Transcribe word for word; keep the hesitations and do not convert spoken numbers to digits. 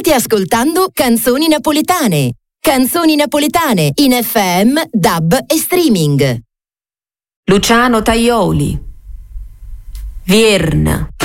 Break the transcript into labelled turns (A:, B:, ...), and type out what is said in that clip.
A: State ascoltando Canzoni Napoletane. Canzoni napoletane in F M, D A B e streaming.
B: Luciano Tajoli, Vierna.